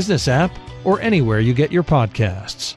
Business app, or anywhere you get your podcasts.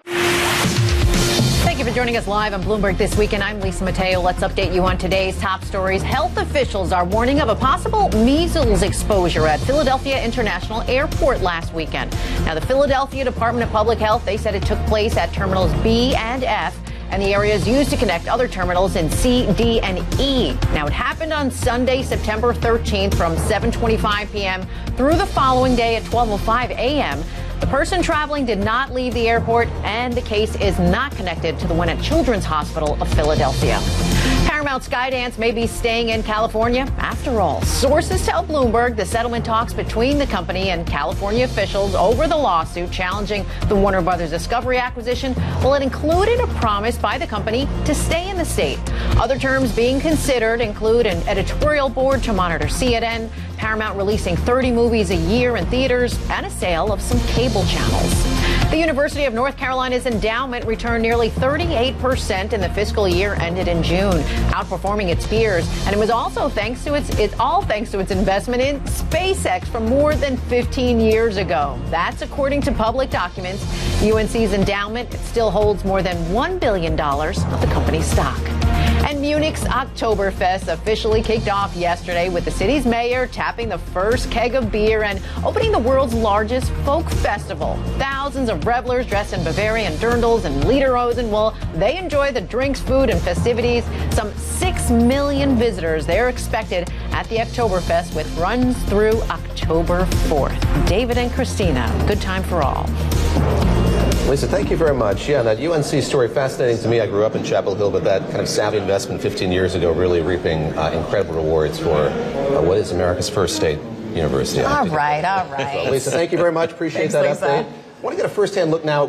Thank you for joining us live on Bloomberg This Weekend. I'm Lisa Mateo. Let's update you on today's top stories. Health officials are warning of a possible measles exposure at Philadelphia International Airport last weekend. Now, the Philadelphia Department of Public Health, they said it took place at terminals B and F, and the area is used to connect other terminals in C, D, and E. Now, it happened on Sunday, September 13th from 7:25 p.m. through the following day at 12:05 a.m. The person traveling did not leave the airport, and the case is not connected to the one at Children's Hospital of Philadelphia. Paramount Skydance may be staying in California after all. Sources tell Bloomberg the settlement talks between the company and California officials over the lawsuit challenging the Warner Brothers Discovery acquisition, well, it included a promise by the company to stay in the state. Other terms being considered include an editorial board to monitor CNN, Paramount releasing 30 movies a year in theaters, and a sale of some cable channels. The University of North Carolina's endowment returned nearly 38% in the fiscal year ended in June, outperforming its peers. And it was also thanks to its investment in SpaceX from more than 15 years ago. That's according to public documents. UNC's endowment still holds more than $1 billion of the company's stock. And Munich's Oktoberfest officially kicked off yesterday with the city's mayor tapping the first keg of beer and opening the world's largest folk festival. Thousands of revelers dressed in Bavarian dirndls and lederhosen, well, they enjoy the drinks, food, and festivities. Some 6 million visitors they're expected at the Oktoberfest, which runs through October 4th. David and Christina, good time for all. Lisa, thank you very much. Yeah, that UNC story, fascinating to me. I grew up in Chapel Hill, but that kind of savvy investment 15 years ago really reaping incredible rewards for what is America's first state university. All right. Well, Lisa, thank you very much. Appreciate that Lisa. update. I want to get a first-hand look now